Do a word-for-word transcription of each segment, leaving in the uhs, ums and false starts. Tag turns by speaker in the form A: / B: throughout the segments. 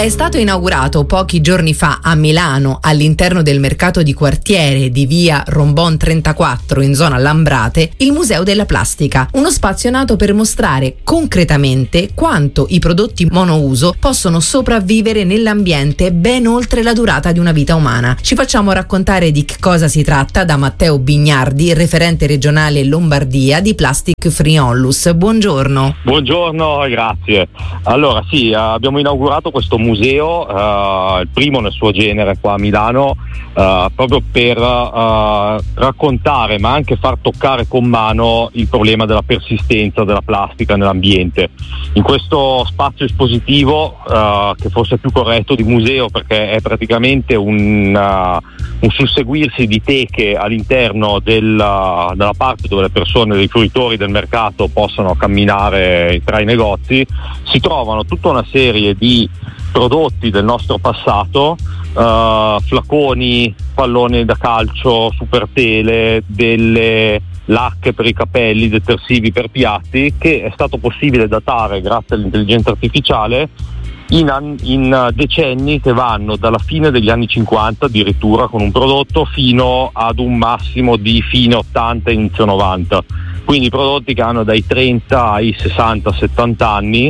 A: È stato inaugurato pochi giorni fa a Milano, all'interno del mercato di quartiere di via Rombon trentaquattro in zona Lambrate, il Museo della Plastica, uno spazio nato per mostrare concretamente quanto i prodotti monouso possono sopravvivere nell'ambiente ben oltre la durata di una vita umana. Ci facciamo raccontare di che cosa si tratta da Matteo Bignardi, referente regionale Lombardia di Plastic Free Onlus. Buongiorno.
B: Buongiorno e grazie. Allora sì, abbiamo inaugurato questo museo, uh, il primo nel suo genere qua a Milano, uh, proprio per uh, raccontare ma anche far toccare con mano il problema della persistenza della plastica nell'ambiente. In questo spazio espositivo, uh, che forse è più corretto di museo perché è praticamente un, uh, un susseguirsi di teche all'interno della, della parte dove le persone, dei fruitori del mercato possono camminare tra i negozi, si trovano tutta una serie di prodotti del nostro passato, uh, flaconi, palloni da calcio, super tele, delle lacche per i capelli, detersivi per piatti, che è stato possibile datare grazie all'intelligenza artificiale in, an- in decenni che vanno dalla fine degli anni cinquanta addirittura con un prodotto fino ad un massimo di fine ottanta inizio novanta, quindi prodotti che hanno dai trenta ai sessanta settanta anni,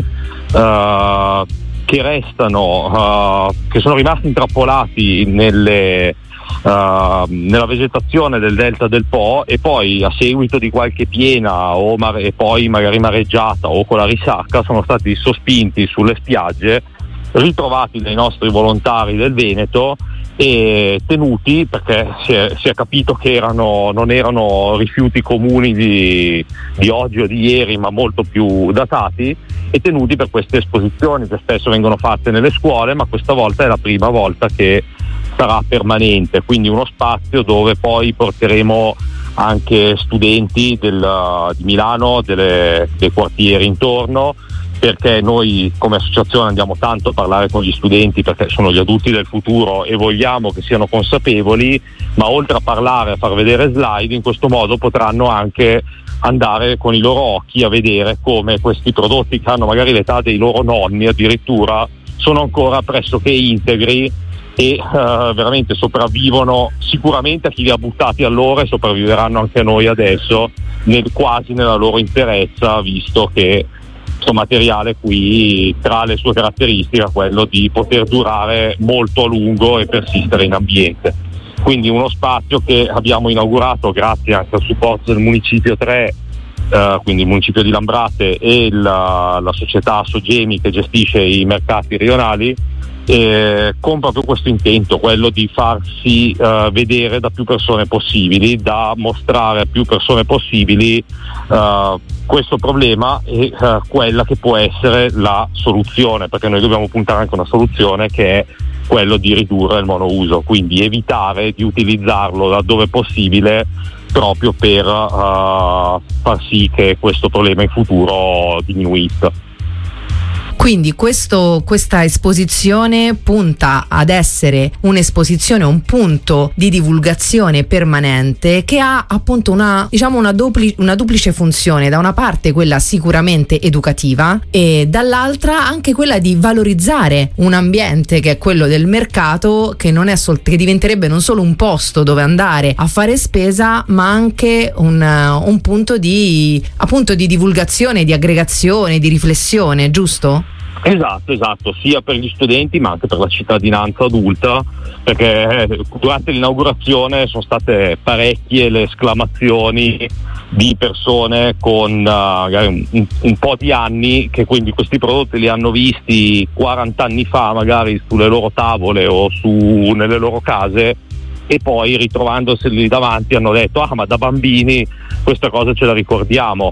B: uh, che restano, uh, che sono rimasti intrappolati nelle Uh, nella vegetazione del delta del Po, e poi a seguito di qualche piena o mare- e poi magari mareggiata o con la risacca sono stati sospinti sulle spiagge, ritrovati dai nostri volontari del Veneto e tenuti, perché si è, si è capito che erano, non erano rifiuti comuni di, di oggi o di ieri, ma molto più datati, e tenuti per queste esposizioni che spesso vengono fatte nelle scuole, ma questa volta è la prima volta che sarà permanente, quindi uno spazio dove poi porteremo anche studenti del, di Milano, delle, dei quartieri intorno, perché noi come associazione andiamo tanto a parlare con gli studenti perché sono gli adulti del futuro e vogliamo che siano consapevoli, ma oltre a parlare, a far vedere slide, in questo modo potranno anche andare con i loro occhi a vedere come questi prodotti, che hanno magari l'età dei loro nonni addirittura, sono ancora pressoché integri e uh, veramente sopravvivono sicuramente a chi li ha buttati allora e sopravviveranno anche a noi adesso, nel, quasi nella loro interezza, visto che questo materiale qui, tra le sue caratteristiche, ha quello di poter durare molto a lungo e persistere in ambiente. Quindi uno spazio che abbiamo inaugurato grazie anche al supporto del Municipio tre, Uh, quindi il Municipio di Lambrate e la, la società Sogemi che gestisce i mercati rionali, eh, con proprio questo intento, quello di farsi uh, vedere da più persone possibili, da mostrare a più persone possibili uh, questo problema e uh, quella che può essere la soluzione, perché noi dobbiamo puntare anche a una soluzione che è quello di ridurre il monouso, quindi evitare di utilizzarlo laddove possibile, proprio per uh, far sì che questo problema in futuro diminuisca.
A: Quindi questo, questa esposizione punta ad essere un'esposizione, un punto di divulgazione permanente che ha appunto una, diciamo una, dupli, una duplice funzione: da una parte quella sicuramente educativa e dall'altra anche quella di valorizzare un ambiente che è quello del mercato, che non è sol- che diventerebbe non solo un posto dove andare a fare spesa, ma anche un, un punto di appunto di divulgazione, di aggregazione, di riflessione, giusto?
B: Esatto, esatto, sia per gli studenti ma anche per la cittadinanza adulta, perché durante l'inaugurazione sono state parecchie le esclamazioni di persone con uh, magari un, un po' di anni, che quindi questi prodotti li hanno visti quaranta anni fa magari sulle loro tavole o su, nelle loro case, e poi ritrovandoseli davanti hanno detto ah ma da bambini questa cosa ce la ricordiamo,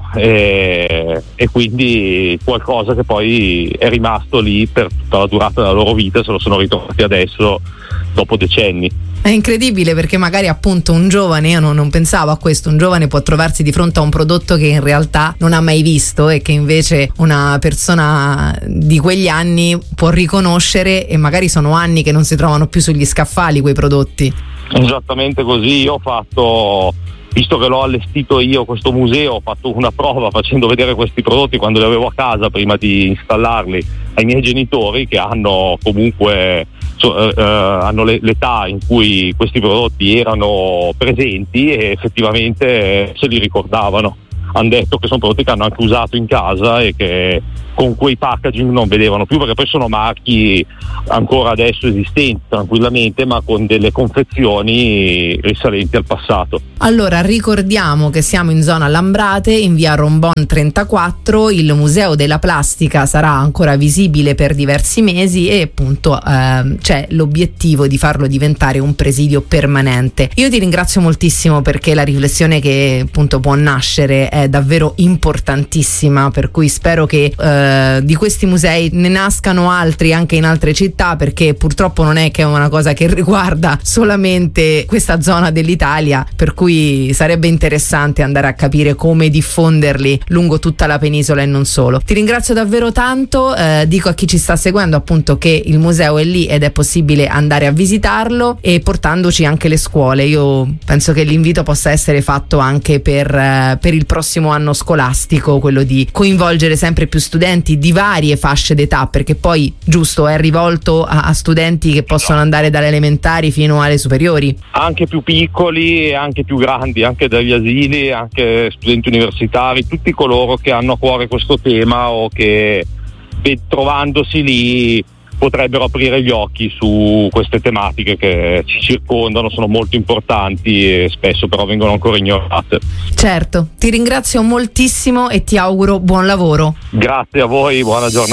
B: e, e quindi qualcosa che poi è rimasto lì per tutta la durata della loro vita, se lo sono ritrovati adesso dopo decenni.
A: È incredibile, perché magari appunto un giovane, io non, non pensavo a questo, un giovane può trovarsi di fronte a un prodotto che in realtà non ha mai visto e che invece una persona di quegli anni può riconoscere, e magari sono anni che non si trovano più sugli scaffali quei prodotti.
B: Esattamente così. Io ho fatto visto che l'ho allestito io questo museo, ho fatto una prova facendo vedere questi prodotti quando li avevo a casa prima di installarli ai miei genitori, che hanno comunque so, eh, hanno le, l'età in cui questi prodotti erano presenti e effettivamente eh, se li ricordavano. Hanno detto che sono prodotti che hanno anche usato in casa e che con quei packaging non vedevano più, perché poi sono marchi ancora adesso esistenti tranquillamente, ma con delle confezioni risalenti al passato.
A: Allora ricordiamo che siamo in zona Lambrate, in via Rombon trentaquattro, il Museo della Plastica sarà ancora visibile per diversi mesi e appunto ehm, c'è l'obiettivo di farlo diventare un presidio permanente. Io ti ringrazio moltissimo perché la riflessione che appunto può nascere è davvero importantissima, per cui spero che eh, di questi musei ne nascano altri anche in altre città, perché purtroppo non è che è una cosa che riguarda solamente questa zona dell'Italia, per cui sarebbe interessante andare a capire come diffonderli lungo tutta la penisola e non solo. Ti ringrazio davvero tanto, eh, dico a chi ci sta seguendo appunto che il museo è lì ed è possibile andare a visitarlo, e portandoci anche le scuole. Io penso che l'invito possa essere fatto anche per, eh, per il prossimo anno scolastico, quello di coinvolgere sempre più studenti di varie fasce d'età, perché poi giusto è rivolto a, a studenti che possono andare dalle elementari fino alle superiori,
B: anche più piccoli e anche più grandi, anche dagli asili, anche studenti universitari, tutti coloro che hanno a cuore questo tema o che trovandosi lì potrebbero aprire gli occhi su queste tematiche che ci circondano, sono molto importanti e spesso però vengono ancora ignorate.
A: Certo, ti ringrazio moltissimo e ti auguro buon lavoro.
B: Grazie a voi, buona giornata.